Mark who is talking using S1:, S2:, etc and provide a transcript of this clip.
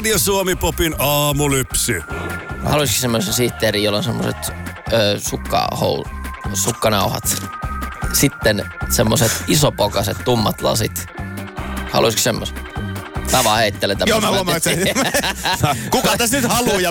S1: Radio Suomi Popin aamulypsy.
S2: Haluaisitko semmoisen sihteerin, jolla on semmoiset sukkanauhat? Sitten semmoiset isopokaset tummat lasit. Haluaisitko semmoisen? Mä vaan heittelen tämmöisen.
S3: Joo, mä huomaan, että kuka tässä nyt haluaa?